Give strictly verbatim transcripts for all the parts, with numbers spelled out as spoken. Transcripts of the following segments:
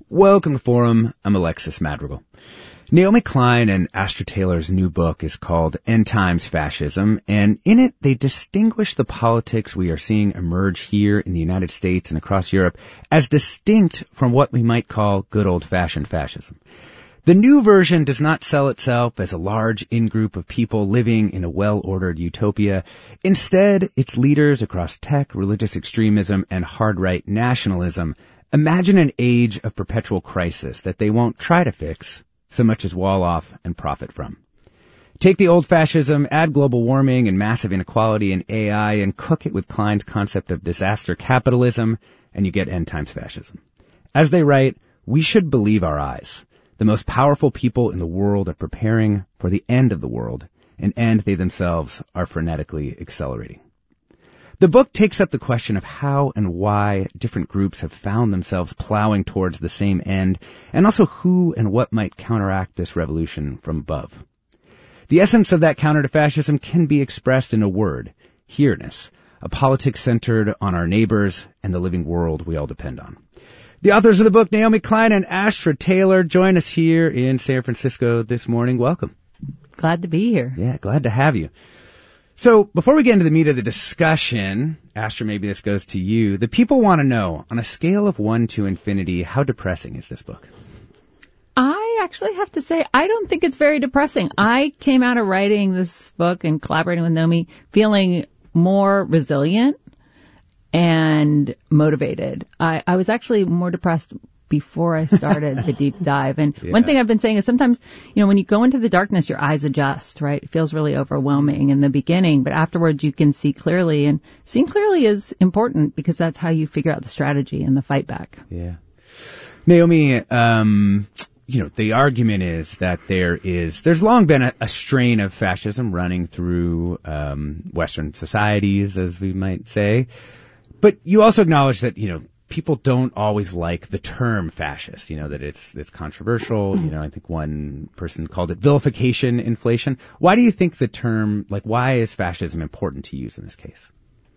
Welcome to Forum. I'm Alexis Madrigal. Naomi Klein and Astra Taylor's new book is called End Times Fascism, and in it they distinguish the politics we are seeing emerge here in the United States and across Europe as distinct from what we might call good old-fashioned fascism. The new version does not sell itself as a large in-group of people living in a well-ordered utopia. Instead, its leaders across tech, religious extremism, and hard-right nationalism imagine an age of perpetual crisis that they won't try to fix so much as wall off and profit from. Take the old fascism, add global warming and massive inequality and A I, and cook it with Klein's concept of disaster capitalism, and you get end times fascism. As they write, we should believe our eyes. The most powerful people in the world are preparing for the end of the world, an end they themselves are frenetically accelerating. The book takes up the question of how and why different groups have found themselves plowing towards the same end, and also who and what might counteract this revolution from above. The essence of that counter to fascism can be expressed in a word, here-ness, a politics centered on our neighbors and the living world we all depend on. The authors of the book, Naomi Klein and Astra Taylor, join us here in San Francisco this morning. Welcome. Glad to be here. Yeah, glad to have you. So before we get into the meat of the discussion, Astra, maybe this goes to you. The people want to know, on a scale of one to infinity, how depressing is this book? I actually have to say, I don't think it's very depressing. I came out of writing this book and collaborating with Naomi feeling more resilient and motivated. I, I was actually more depressed before I started the deep dive. And yeah. One thing I've been saying is sometimes, you know, when you go into the darkness, your eyes adjust, right? It feels really overwhelming in the beginning, but afterwards you can see clearly. And seeing clearly is important because that's how you figure out the strategy and the fight back. Yeah. Naomi, um, you know, the argument is that there is, there's long been a, a strain of fascism running through um, Western societies, as we might say. But you also acknowledge that, you know, people don't always like the term fascist, you know, that it's it's controversial. You know, I think one person called it vilification inflation. Why do you think the term, like, why is fascism important to use in this case?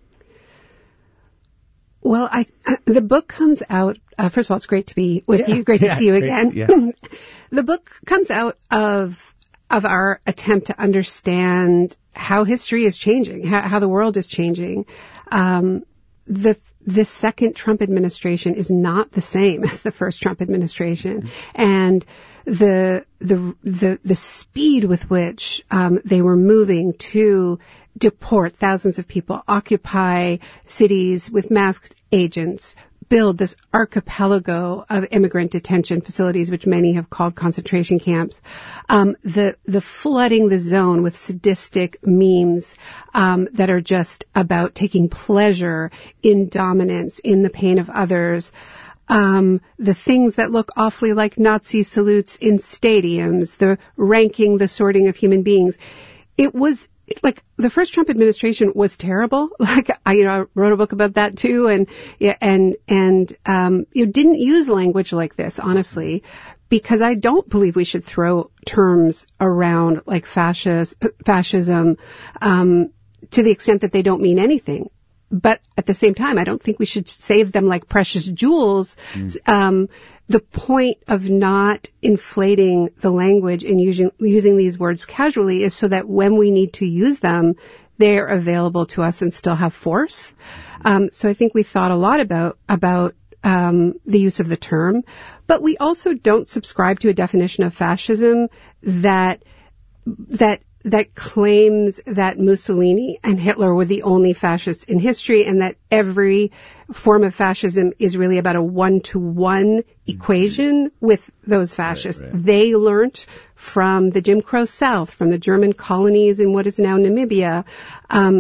Well, I uh, the book comes out, uh, first of all, it's great to be with yeah. you. Great yeah, to see you great. again. Yeah. The book comes out of of our attempt to understand how history is changing, how, how the world is changing. Um, the The second Trump administration is not the same as the first Trump administration, mm-hmm. and the the the the speed with which um, they were moving to deport thousands of people, occupy cities with masked agents, build this archipelago of immigrant detention facilities, which many have called concentration camps, um, the the flooding the zone with sadistic memes um, that are just about taking pleasure in dominance, in the pain of others, um, the things that look awfully like Nazi salutes in stadiums, the ranking, the sorting of human beings. It was like the first Trump administration was terrible. Like I, you know, I wrote a book about that too, and and and um, you didn't use language like this, honestly, because I don't believe we should throw terms around like fascist fascism um, to the extent that they don't mean anything. But at the same time, I don't think we should save them like precious jewels. Mm. Um, the point of not inflating the language and using, using these words casually is so that when we need to use them, they're available to us and still have force. Um, so I think we thought a lot about, about, um, the use of the term, but we also don't subscribe to a definition of fascism that, that, that claims that Mussolini and Hitler were the only fascists in history and that every form of fascism is really about a one-to-one equation with those fascists. Right, right. They learned from the Jim Crow South, from the German colonies in what is now Namibia. Um,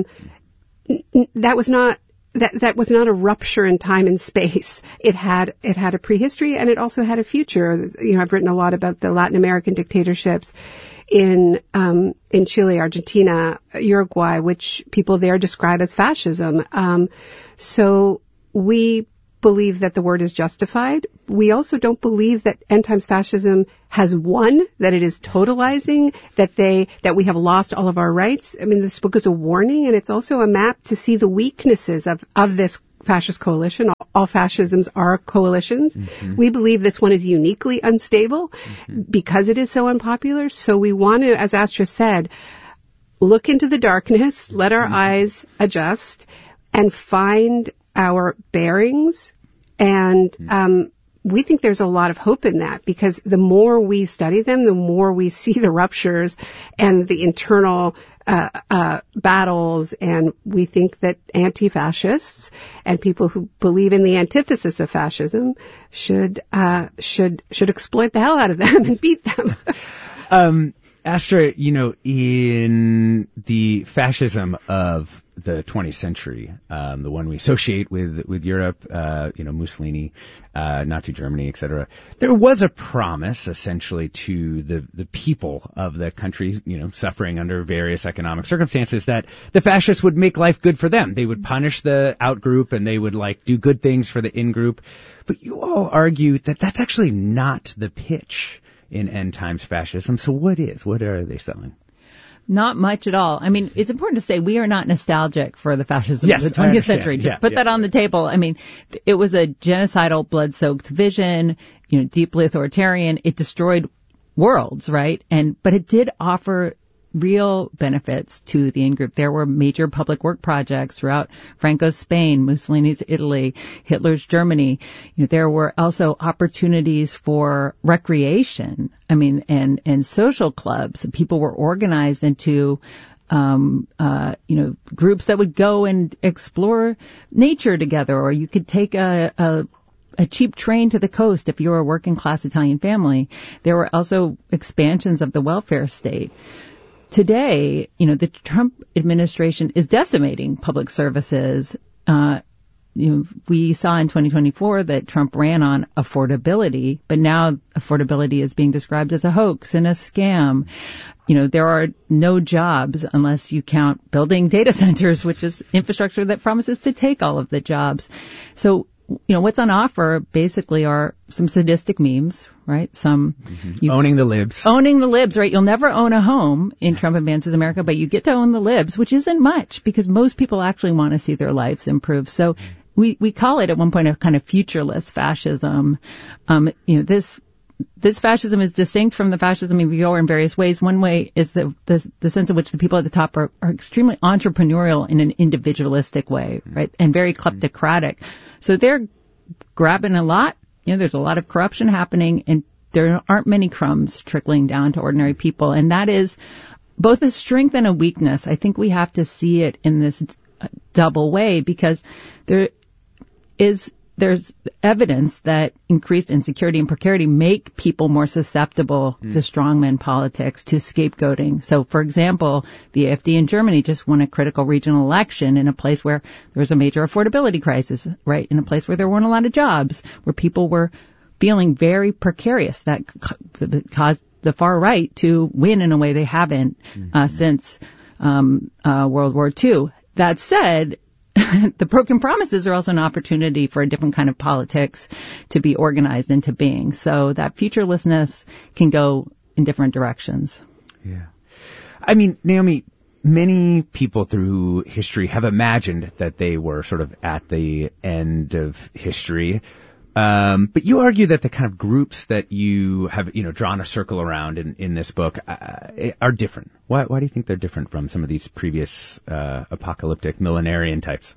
that was not that that was not a rupture in time and space. It had it had a prehistory and it also had a future. You know, I've written a lot about the Latin American dictatorships in um, in Chile, Argentina, Uruguay, which people there describe as fascism. Um, so we believe that the word is justified. We also don't believe that end times fascism has won, that it is totalizing, that they that we have lost all of our rights. I mean, this book is a warning, and it's also a map to see the weaknesses of of this fascist coalition. All, all fascisms are coalitions. Mm-hmm. We believe this one is uniquely unstable mm-hmm. because it is so unpopular. So we want to, as Astra said, look into the darkness, let our mm-hmm. eyes adjust, and find our bearings. And um, we think there's a lot of hope in that, because the more we study them, the more we see the ruptures and the internal uh, uh, battles. And we think that anti-fascists and people who believe in the antithesis of fascism should uh, should should exploit the hell out of them and beat them. um, Astra, you know, in the fascism of the twentieth century, um, the one we associate with with Europe, uh, you know, Mussolini, uh, Nazi Germany, et cetera, there was a promise, essentially, to the the people of the country, you know, suffering under various economic circumstances, that the fascists would make life good for them. They would punish the out group, and they would like do good things for the in group. But you all argue that that's actually not the pitch in end times fascism. So what is? What are they selling? Not much at all. I mean, it's important to say we are not nostalgic for the fascism yes, of the twentieth century. Just yeah, put yeah, that on yeah. the table. I mean, it was a genocidal, blood-soaked vision, you know, deeply authoritarian. It destroyed worlds, right? And but it did offer real benefits to the in-group. There were major public work projects throughout Franco's Spain, Mussolini's Italy, Hitler's Germany. You know, there were also opportunities for recreation. I mean, and, and social clubs. People were organized into, um, uh, you know, groups that would go and explore nature together, or you could take a, a a cheap train to the coast if you were a working class Italian family. There were also expansions of the welfare state. Today, you know, the Trump administration is decimating public services. Uh, you know, we saw in twenty twenty-four that Trump ran on affordability, but now affordability is being described as a hoax and a scam. You know, there are no jobs unless you count building data centers, which is infrastructure that promises to take all of the jobs. So, you know, what's on offer basically are some sadistic memes, right? Some mm-hmm. you, owning the libs. Owning the libs, right? You'll never own a home in Trump Advances America, but you get to own the libs, which isn't much because most people actually want to see their lives improve. So we, we call it at one point a kind of futureless fascism. Um, you know, this This fascism is distinct from the fascism of yore in various ways. One way is the, the the sense in which the people at the top are, are extremely entrepreneurial in an individualistic way, right? And very kleptocratic. So they're grabbing a lot. You know, there's a lot of corruption happening, and there aren't many crumbs trickling down to ordinary people. And that is both a strength and a weakness. I think we have to see it in this double way, because there is there's evidence that increased insecurity and precarity make people more susceptible mm. to strongman politics, to scapegoating. So, for example, the A F D in Germany just won a critical regional election in a place where there was a major affordability crisis, right? In a place where there weren't a lot of jobs, where people were feeling very precarious. That caused the far right to win in a way they haven't mm-hmm. uh, since um, uh, World War Two. That said, the broken promises are also an opportunity for a different kind of politics to be organized into being. So that futurelessness can go in different directions. Yeah. I mean, Naomi, many people through history have imagined that they were sort of at the end of history. Um, but you argue that the kind of groups that you have, you know, drawn a circle around in, in this book uh, are different. Why, why do you think they're different from some of these previous uh, apocalyptic millenarian types?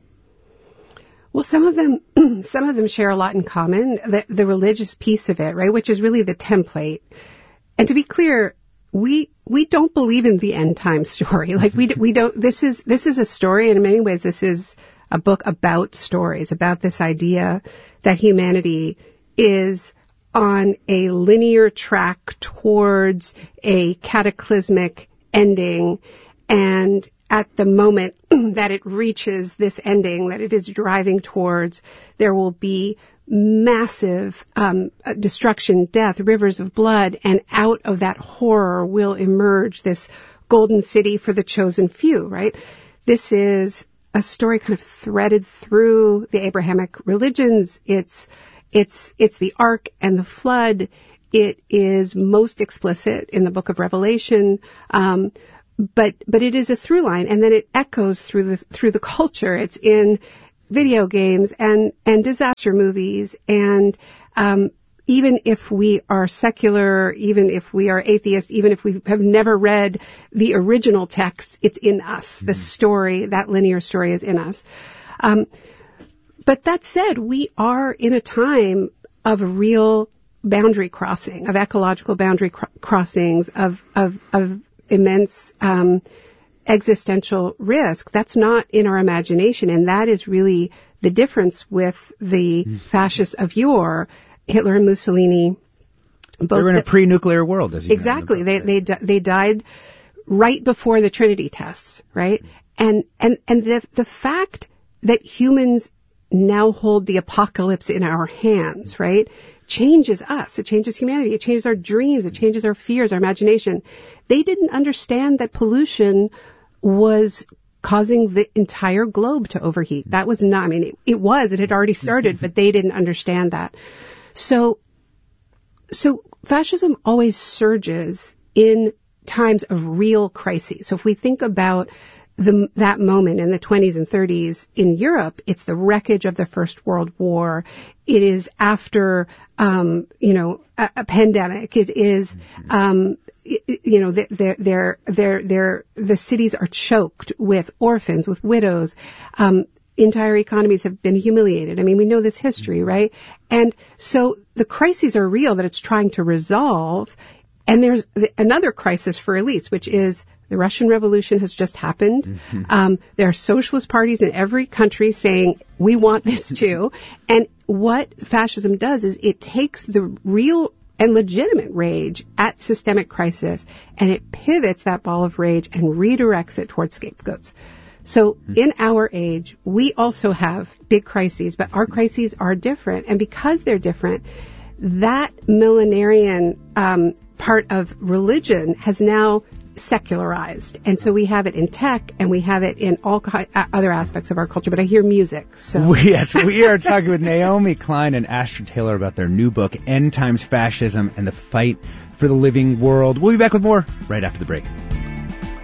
Well, some of them, some of them share a lot in common. The, the religious piece of it, right, which is really the template. And to be clear, we we don't believe in the end time story. Like we we don't. This is this is a story, and in many ways, this is a book about stories, about this idea that humanity is on a linear track towards a cataclysmic ending, and at the moment that it reaches this ending, that it is driving towards, there will be massive um, destruction, death, rivers of blood, and out of that horror will emerge this golden city for the chosen few, right? This is a story kind of threaded through the Abrahamic religions. It's, it's, it's the ark and the flood. It is most explicit in the book of Revelation. Um, but, but it is a through line, and then it echoes through the, through the culture. It's in, video games and, and disaster movies. And, um, even if we are secular, even if we are atheist, even if we have never read the original text, it's in us. Mm-hmm. The story, that linear story is in us. Um, but that said, we are in a time of real boundary crossing, of ecological boundary cr- crossings, of, of, of immense, um, existential risk. That's not in our imagination. And that is really the difference with the mm-hmm. fascists of yore, Hitler and Mussolini. Both they were in a pre-nuclear world, as you exactly. know. They they they died right before the Trinity tests, right? And and and the the fact that humans now hold the apocalypse in our hands, right, changes us. It changes humanity. It changes our dreams. It changes our fears, our imagination. They didn't understand that pollution was causing the entire globe to overheat. That was not. I mean, it, it was. It had already started, but they didn't understand that. So, so fascism always surges in times of real crises. So if we think about the, that moment in the twenties and thirties in Europe, it's the wreckage of the First World War. It is after, um, you know, a, a pandemic. It is, um, you know, they're, they're, they're, they're, the cities are choked with orphans, with widows. Um, entire economies have been humiliated. I mean, we know this history, right? And so the crises are real that it's trying to resolve. And there's another crisis for elites, which is the Russian Revolution has just happened. Mm-hmm. Um, there are socialist parties in every country saying, we want this too. And what fascism does is it takes the real and legitimate rage at systemic crisis and it pivots that ball of rage and redirects it towards scapegoats. So in our age, we also have big crises, but our crises are different. And because they're different, that millenarian um, part of religion has now secularized. And so we have it in tech and we have it in all other aspects of our culture. But I hear music. So yes, we are talking with Naomi Klein and Astra Taylor about their new book, End Times Fascism and the Fight for the Living World. We'll be back with more right after the break.